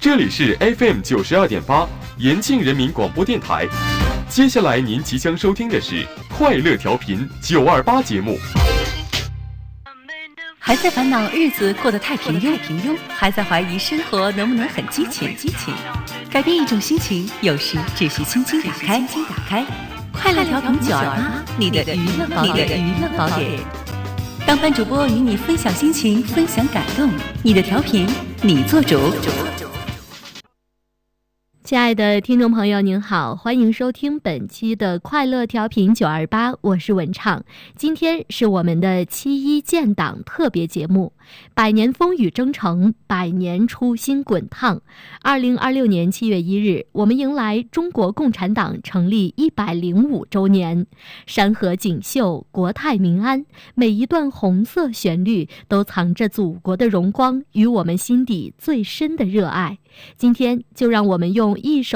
这里是 FM 92.8延庆人民广播电台。接下来您即将收听的是快乐调频928节目。 还在烦恼日子过得太平庸，还在怀疑生活能不能很激情。改变一种心情，有时只需轻轻打开。快乐调频928，你的娱乐宝典。当班主播与你分享心情，分享感动，你的调频你做主。 亲爱的听众朋友您好，欢迎收听本期的快乐调频928，我是文畅。今天是我们的7·1建党特别节目，100年风雨征程，100年初心滚烫。2026年7月1日，我们迎来中国共产党成立105周年。山河锦绣，国泰民安，每一段红色旋律都藏着祖国的荣光与我们心底最深的热爱。今天就让我们用一首